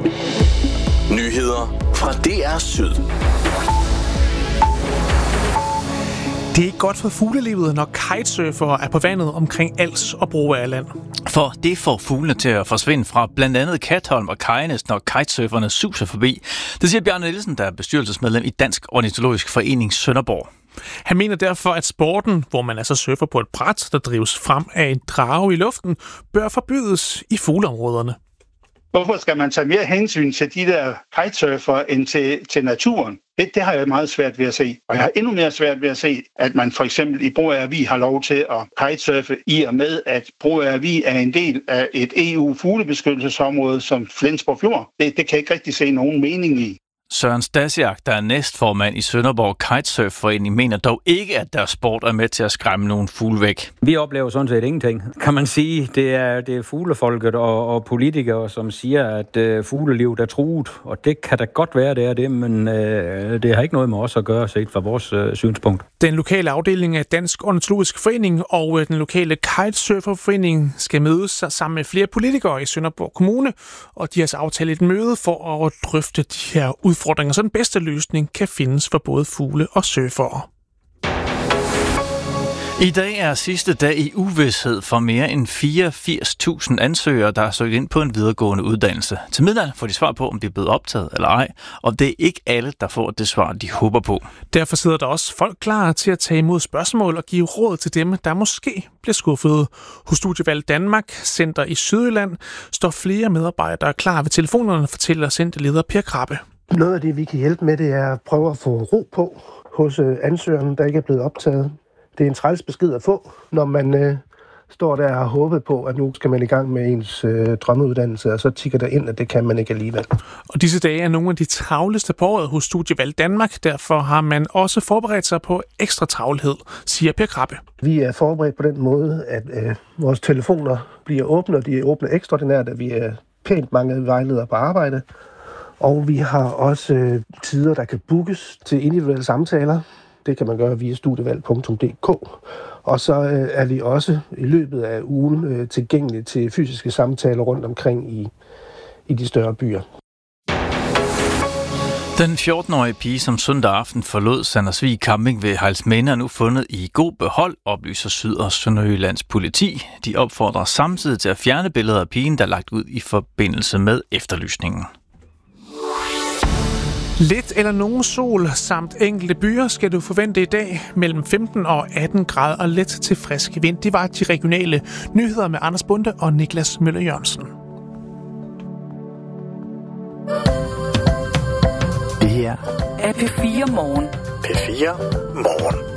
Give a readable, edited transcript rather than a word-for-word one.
Nyheder fra DR Syd. Det er ikke godt for fuglelivet, når kitesurfere er på vandet omkring Als og Broagerland. For det får fuglene til at forsvinde fra blandt andet Katholm og Kegnæs, når kitesurferne suser forbi. Det siger Bjarne Nielsen, der er bestyrelsesmedlem i Dansk Ornitologisk Forening Sønderborg. Han mener derfor, at sporten, hvor man altså surfer på et bræt, der drives frem af en drage i luften, bør forbydes i fugleområderne. Hvorfor skal man tage mere hensyn til de der kitesurfere end til naturen? Det har jeg meget svært ved at se. Og jeg har endnu mere svært ved at se, at man for eksempel i Broager Vig har lov til at kitesurfe i og med, at Broager Vig er en del af et EU-fuglebeskyttelsesområde som Flensborg Fjord. Det kan jeg ikke rigtig se nogen mening i. Søren Stasiak, der er næstformand i Sønderborg Kitesurfforening, mener dog ikke, at deres sport er med til at skræmme nogle fugle væk. Vi oplever sådan set ingenting, kan man sige. Det er fuglefolket og politikere, som siger, at fuglelivet er truet, og det kan da godt være, det er det, men det har ikke noget med os at gøre, set fra vores synspunkt. Den lokale afdeling af Dansk Ornitologisk Forening og den lokale Kitesurferforening skal mødes sammen med flere politikere i Sønderborg Kommune, og de har så aftalt et møde for at drøfte de her udfordringer, så den bedste løsning kan findes for både fugle og surfere. I dag er sidste dag i uvished for mere end 84.000 ansøgere, der har søgt ind på en videregående uddannelse. Til middag får de svar på, om de er blevet optaget eller ej, og det er ikke alle, der får det svar, de håber på. Derfor sidder der også folk klar til at tage imod spørgsmål og give råd til dem, der måske bliver skuffet. Hos Studievalg Danmark Center i Sydjylland står flere medarbejdere klar ved telefonerne, fortæller centerleder Per Krabbe. Noget af det, vi kan hjælpe med, det er at prøve at få ro på hos ansøgeren, der ikke er blevet optaget. Det er en træls besked at få, når man står der og har håbet på, at nu skal man i gang med ens drømmeuddannelse, og så tikker der ind, at det kan man ikke alligevel. Og disse dage er nogle af de travleste på året hos Studievalg Danmark. Derfor har man også forberedt sig på ekstra travlhed, siger Per Krabbe. Vi er forberedt på den måde, at vores telefoner bliver åbne, og de er åbne ekstraordinært, at vi er pænt mange vejledere på arbejde. Og vi har også tider, der kan bookes til individuelle samtaler. Det kan man gøre via studievalg.dk. Og så er vi også i løbet af ugen tilgængelige til fysiske samtaler rundt omkring i de større byer. Den 14-årige pige, som søndag aften forlod Sandersvig Camping ved Hejlsminde, er nu fundet i god behold, oplyser Syd- og Sønderjyllands politi. De opfordrer samtidig til at fjerne billeder af pigen, der er lagt ud i forbindelse med efterlysningen. Lidt eller nogen sol samt enkelte byer skal du forvente i dag mellem 15 og 18 grader og let til frisk vind. Det var de regionale nyheder med Anders Bunde og Niklas Møller Jørgensen. Det her er P4 Morgen. P4 Morgen.